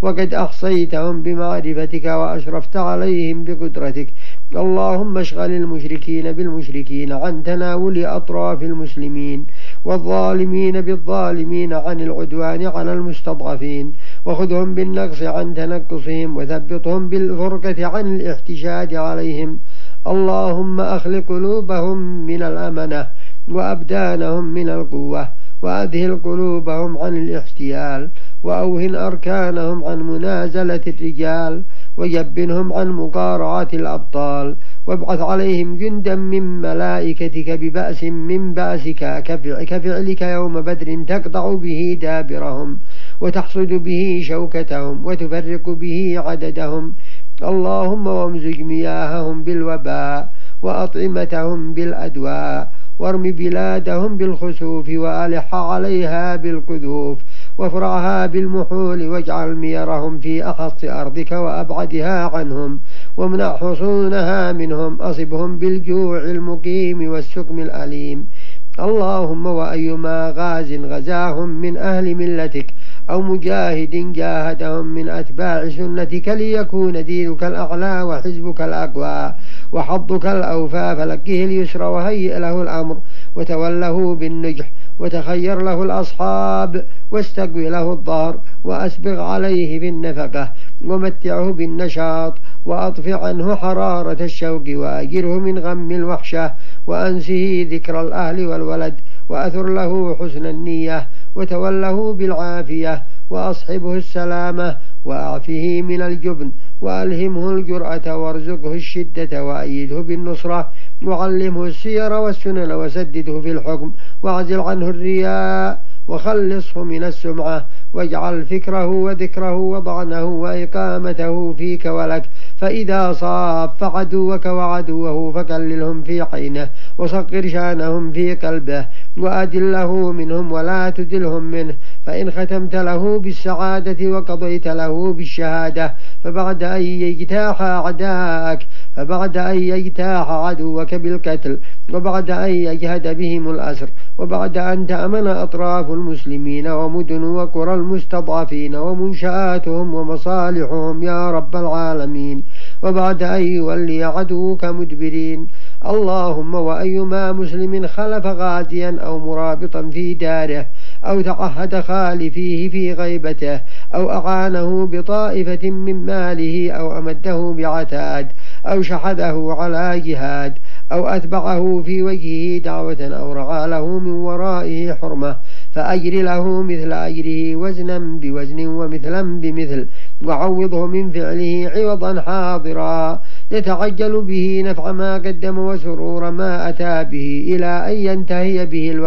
وقد أحصيتهم بمعرفتك وأشرفت عليهم بقدرتك. اللهم اشغل المشركين بالمشركين عن تناول أطراف المسلمين، والظالمين بالظالمين عن العدوان على المستضعفين، وخذهم بالنقص عن تنقصهم، وثبتهم بالفرقة عن الاحتشاد عليهم. اللهم أخلق قلوبهم من الأمنة، وأبدانهم من القوة، وأذهل قلوبهم عن الاحتيال، وأوهن أركانهم عن منازلة الرجال، وجبنهم عن مقارعة الأبطال، وابعث عليهم جندا من ملائكتك ببأس من بأسك كفعلك يوم بدر، تقطع به دابرهم، وتحصد به شوكتهم، وتفرق به عددهم. اللهم وامزج مياههم بالوباء، وأطعمتهم بالأدواء، وارم بلادهم بالخسوف، وألح عليها بالقذوف، وافرعها بالمحول، واجعل ميرهم في أخص أرضك وأبعدها عنهم، وامنع حصونها منهم، أصبهم بالجوع المقيم والسقم الأليم. اللهم وأيما غاز غزاهم من أهل ملتك، أو مجاهد جاهدهم من أتباع سنتك، ليكون دينك الأعلى وحزبك الأقوى وحظك الأوفى، فلقه اليسر وهيئ له الأمر، وتوله بالنجح، وتخير له الأصحاب، واستقوي له الظهر، وأسبغ عليه بالنفقة، ومتعه بالنشاط، وأطفئ عنه حرارة الشوق، وأجره من غم الوحشة، وأنسه ذكر الأهل والولد، وأثر له حسن النية، وتوله بالعافية، وأصحبه السلامة، وأعفه من الجبن، وألهمه الجرأة، وارزقه الشدة، وأيده بالنصرة، وعلمه السير والسنن، وسدده في الحكم، واعزل عنه الرياء، وخلصه من السمعة، واجعل فكره وذكره وضعنه وإقامته فيك ولك. فإذا صاف عدوك وعدوه فكللهم في عينه، وصغر شانهم في قلبه، وأدله منهم ولا تدلهم منه. فإن ختمت له بالسعادة وقضيت له بالشهادة، فبعد أن يجتاح عدوك بالقتل، وبعد أن يجهد بهم الأسر، وبعد أن تأمن أطراف المسلمين ومدن وقرى المستضعفين ومنشآتهم ومصالحهم يا رب العالمين، وبعد أن يولي عدوك مدبرين. اللهم وأيما مسلم خلف غازيا أو مرابطا في داره، أو تعهد خالفيه في غيبته، أو أعانه بطائفة من ماله، أو أمده بعتاد، أو شحذه على جهاد، أو أتبعه في وجهه دعوة، أو رعى له من ورائه حرمة، فأجر له مثل أجره وزنا بوزن ومثلا بمثل، وعوضه من فعله عوضا حاضرا، يتعجل به نفع ما قدم وسرور ما أتى به، إلى أن ينتهي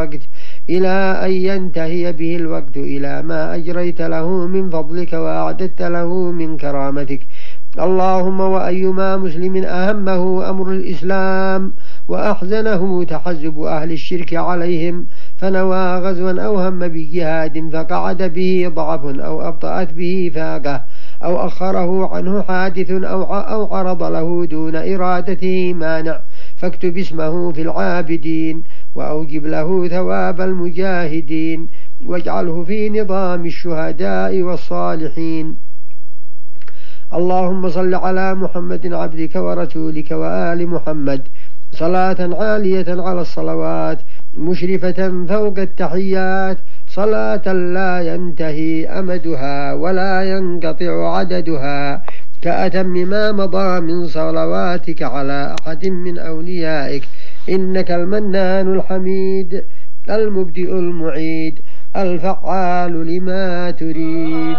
به الوقت إلى ما أجريت له من فضلك وأعددت له من كرامتك. اللهم وأيما مسلم أهمه أمر الإسلام، وأحزنه تحزب أهل الشرك عليهم، فنوى غزوا أو هم بجهاد، فقعد به ضعف، أو أبطأت به فاقة، أو أخره عنه حادث، أو عرض له دون إرادته مانع، فاكتب اسمه في العابدين، وأوجب له ثواب المجاهدين، واجعله في نظام الشهداء والصالحين. اللهم صل على محمد عبدك ورسولك وآل محمد صلاة عالية على الصلوات، مشرفة فوق التحيات، صلاة لا ينتهي أمدها ولا ينقطع عددها، كأتم ما مضى من صلواتك على أحد من أوليائك، إنك المنان الحميد، المبدئ المعيد، الفعال لما تريد.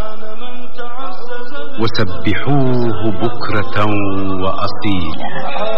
وسبحوه بكرة وأصيلا.